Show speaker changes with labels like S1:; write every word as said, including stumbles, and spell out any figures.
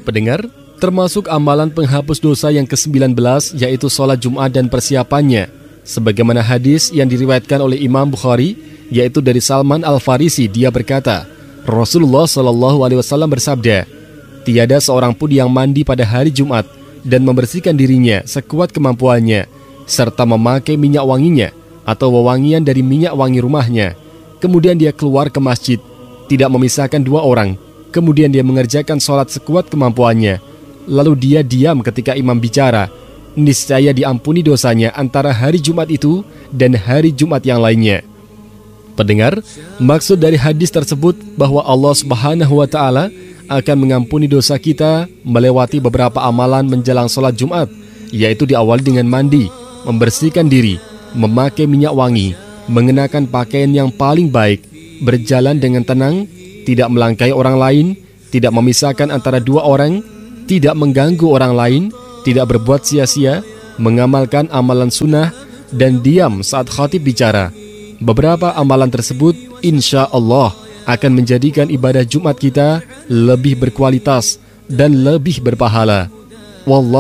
S1: Pendengar, termasuk amalan penghapus dosa yang kesembilan belas yaitu sholat Jumat dan persiapannya. Sebagaimana hadis yang diriwayatkan oleh Imam Bukhari, yaitu dari Salman Al-Farisi, dia berkata, Rasulullah shallallahu alaihi wasallam bersabda, tiada seorang pun yang mandi pada hari Jumat dan membersihkan dirinya sekuat kemampuannya, serta memakai minyak wanginya atau wewangian dari minyak wangi rumahnya. Kemudian dia keluar ke masjid, tidak memisahkan dua orang. Kemudian dia mengerjakan sholat sekuat kemampuannya. Lalu dia diam ketika imam bicara. Niscaya diampuni dosanya antara hari Jumat itu dan hari Jumat yang lainnya. Pendengar, maksud dari hadis tersebut bahwa Allah Subhanahu wa Ta'ala akan mengampuni dosa kita melewati beberapa amalan menjelang sholat Jumat, yaitu diawali dengan mandi, membersihkan diri, memakai minyak wangi, mengenakan pakaian yang paling baik, berjalan dengan tenang, tidak melangkahi orang lain, tidak memisahkan antara dua orang, tidak mengganggu orang lain, tidak berbuat sia-sia, mengamalkan amalan sunnah, dan diam saat khatib bicara. Beberapa amalan tersebut insya Allah akan menjadikan ibadah Jumat kita lebih berkualitas dan lebih berpahala. Wallah